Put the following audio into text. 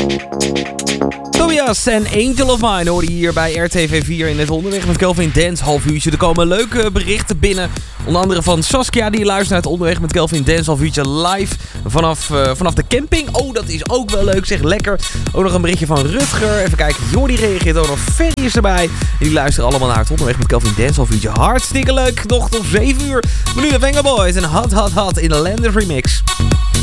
Tobias en Angel of Mine hoorde hier bij RTV4 in het Onderweg met Kelvin Dance half uurtje. Er komen leuke berichten binnen. Onder andere van Saskia die luistert naar het Onderweg met Kelvin Dance half uurtje live vanaf de camping. Oh, dat is ook wel leuk, zeg, lekker. Ook nog een berichtje van Rutger. Even kijken, Jordi reageert ook nog. Ferry is erbij. En die luisteren allemaal naar het Onderweg met Kelvin Dance half uurtje. Hartstikke leuk, nog tot 7 uur. Maar nu de Venga Boys en Hot Hot Hot in de Landers remix.